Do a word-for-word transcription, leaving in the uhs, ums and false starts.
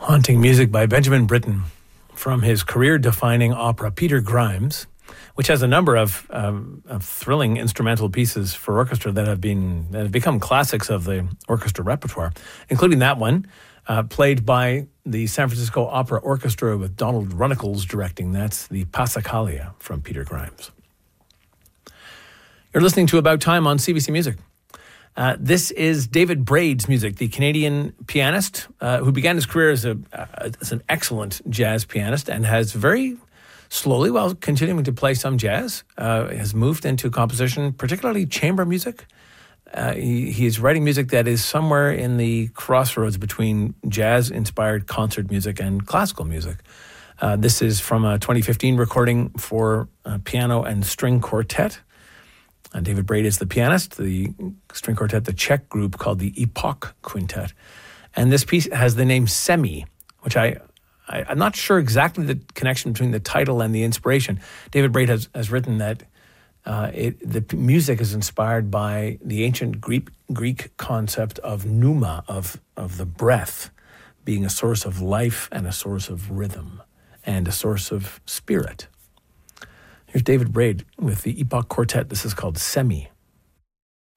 Haunting music by Benjamin Britten from his career-defining opera Peter Grimes, which has a number of, um, of thrilling instrumental pieces for orchestra that have been that have become classics of the orchestra repertoire, including that one uh, played by the San Francisco Opera Orchestra with Donald Runnicles directing. That's the Passacaglia from Peter Grimes. You're listening to About Time on C B C Music. Uh, this is David Braid's music, the Canadian pianist uh, who began his career as, a, uh, as an excellent jazz pianist and has very slowly, while continuing to play some jazz, uh, has moved into composition, particularly chamber music. Uh, he, he's writing music that is somewhere in the crossroads between jazz-inspired concert music and classical music. Uh, this is from a twenty fifteen recording for uh, piano and string quartet. Uh, David Braid is the pianist, the string quartet, the Czech group called the Epoch Quintet. And this piece has the name Semi, which I, I, I'm not sure exactly the connection between the title and the inspiration. David Braid has, has written that uh, it, the music is inspired by the ancient Greek, Greek concept of pneuma, of, of the breath, being a source of life and a source of rhythm and a source of spirit. Here's David Braid with the Epoch Quartet. This is called Semi.